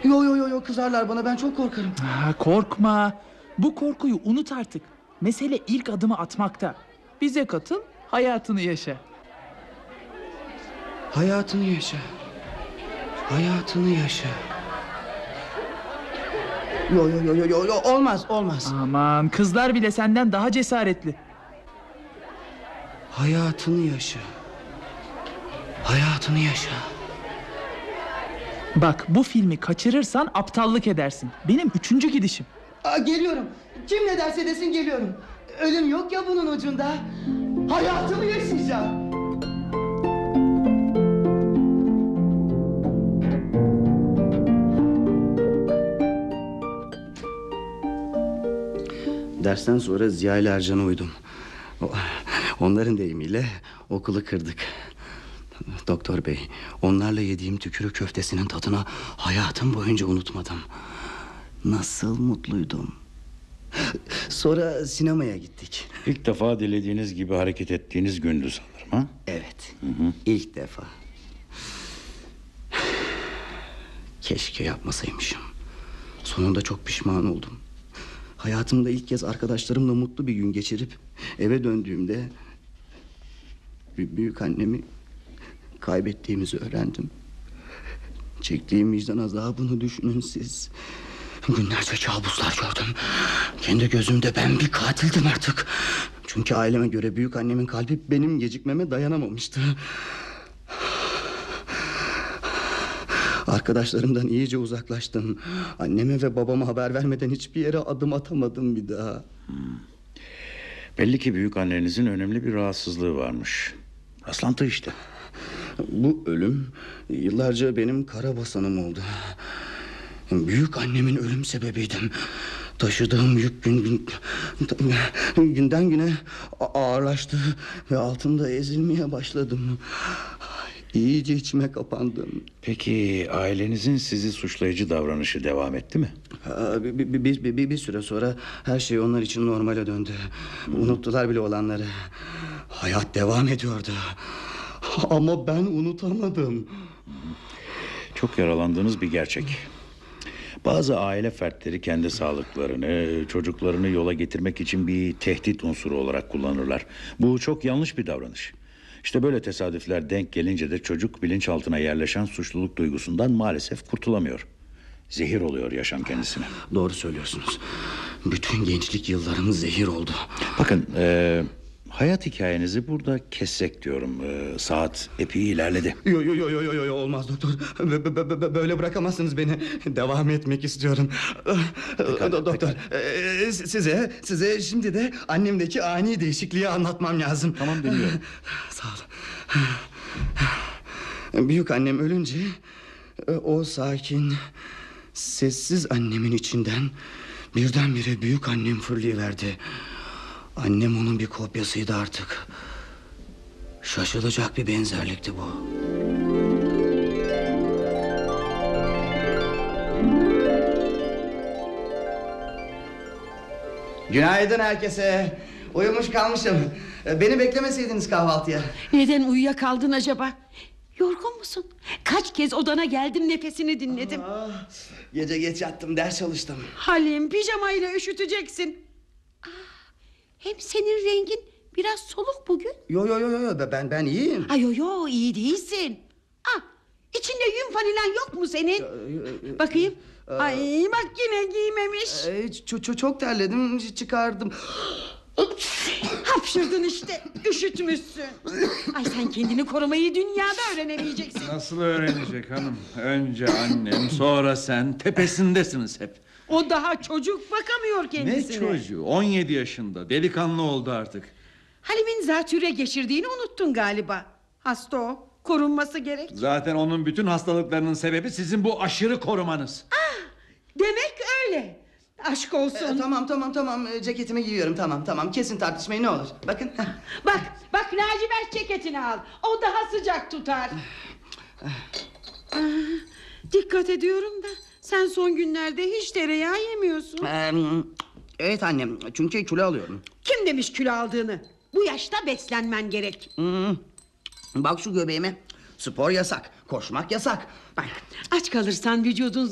Yo kızarlar bana, ben çok korkarım. Korkma. Bu korkuyu unut artık. Mesele ilk adımı atmakta. Bize katıl, hayatını yaşa. Hayatını yaşa. Hayatını yaşa. Yo olmaz. Aman, kızlar bile senden daha cesaretli. Hayatını yaşa. Hayatını yaşa. Bak, bu filmi kaçırırsan aptallık edersin. Benim 3. gidişim. Geliyorum. Kim ne derse desin geliyorum. Ölüm yok ya bunun ucunda. Hayatımı yaşayacağım. Dersten sonra Ziya ile Ercan'a uydum. Onların deyimiyle okulu kırdık. Doktor bey, onlarla yediğim tükürük köftesinin tadını hayatım boyunca unutmadım. Nasıl mutluydum. Sonra sinemaya gittik. İlk defa dilediğiniz gibi hareket ettiğiniz gündü sanırım, ha? Evet, ilk defa. Keşke yapmasaymışım. Sonunda çok pişman oldum. Hayatımda ilk kez arkadaşlarımla mutlu bir gün geçirip eve döndüğümde büyük annemi kaybettiğimizi öğrendim. Çektiğim vicdan azabını düşünün siz. Günlerce kabuslar gördüm. Kendi gözümde ben bir katildim artık. Çünkü aileme göre büyük annemin kalbi benim gecikmeme dayanamamıştı. Arkadaşlarımdan iyice uzaklaştım. Anneme ve babama haber vermeden hiçbir yere adım atamadım bir daha. Belli ki büyük annenizin önemli bir rahatsızlığı varmış. Rastlantı işte. Bu ölüm yıllarca benim kara basanım oldu. Büyük annemin ölüm sebebiydim. Taşıdığım yük günden güne ağırlaştı ve altında ezilmeye başladım. İyice içime kapandım. Peki ailenizin sizi suçlayıcı davranışı devam etti mi? Bir süre sonra her şey onlar için normale döndü. Unuttular bile olanları. Hayat devam ediyordu. Ama ben unutamadım. Çok yaralandığınız bir gerçek. Bazı aile fertleri kendi sağlıklarını, çocuklarını yola getirmek için bir tehdit unsuru olarak kullanırlar. Bu çok yanlış bir davranış. İşte böyle tesadüfler denk gelince de çocuk bilinçaltına yerleşen suçluluk duygusundan maalesef kurtulamıyor. Zehir oluyor yaşam kendisine. Doğru söylüyorsunuz. Bütün gençlik yıllarım zehir oldu. Bakın, hayat hikayenizi burada kessek diyorum. Saat epey ilerledi. Yo olmaz doktor. Böyle bırakamazsınız beni. Devam etmek istiyorum. Doktor, size şimdi de annemdeki ani değişikliği anlatmam lazım. Tamam, dinliyorum. Sağ olun. Büyük annem ölünce o sakin, sessiz annemin içinden birdenbire büyük annem fırlayıverdi. Annem onun bir kopyasıydı artık. Şaşılacak bir benzerlikti bu. Günaydın herkese. Uyumuş kalmışım. Beni beklemeseydiniz kahvaltıya. Neden uyuyakaldın acaba? Yorgun musun? Kaç kez odana geldim, nefesini dinledim. Gece geç yattım, ders çalıştım. Halim, pijamayla üşüteceksin. Hem senin rengin biraz soluk bugün. Yo ben iyiyim. Yo iyi değilsin. İçinde yün fanilen yok mu senin? Bakayım. Ay bak, yine giymemiş. Çok terledim, çıkardım. Hapşırdın işte, üşütmüşsün. Ay, sen kendini korumayı dünyada öğrenemeyeceksin. Nasıl öğrenecek hanım? Önce annem, sonra sen, tepesindesiniz hep. O daha çocuk, bakamıyor Ne kendisine. çocuğu? 17 yaşında, delikanlı oldu artık. Halim'in zatürre geçirdiğini unuttun galiba. Hasta o, korunması gerek. Zaten onun bütün hastalıklarının sebebi sizin bu aşırı korumanız. Demek öyle. Aşk olsun. Tamam, ceketimi giyiyorum, tamam. Kesin tartışmayı, ne olur. Bakın. Bak lacivert ceketini al. O daha sıcak tutar. Dikkat ediyorum da sen son günlerde hiç tereyağı yemiyorsun. Evet annem, çünkü kilo alıyorum. Kim demiş kilo aldığını? Bu yaşta beslenmen gerek. Bak şu göbeğime. Spor yasak, koşmak yasak. Bak, aç kalırsan vücudun